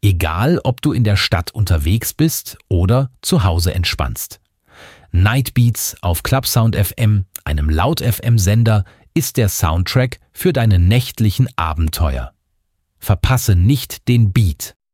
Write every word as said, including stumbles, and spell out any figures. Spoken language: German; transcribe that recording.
Egal, ob du in der Stadt unterwegs bist oder zu Hause entspannst. Nightbeats auf Clubsound F M, einem Laut-F M-Sender, ist der Soundtrack für deine nächtlichen Abenteuer. Verpasse nicht den Beat.